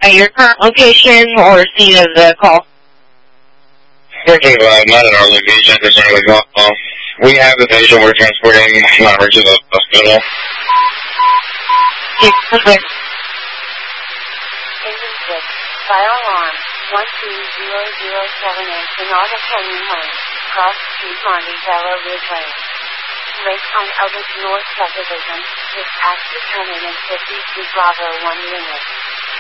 Your current location or scene of the call? Working not at our location, concerning the call. We have the patient we're transporting her to the hospital. Okay. Engine 6, fire alarm, 120078, Sonata Canyon Lane, Cross Street, Monticello Ridge Lane. Lakefront Eldridge North Subdivision, dispatch determinant 52 Bravo 1 unit.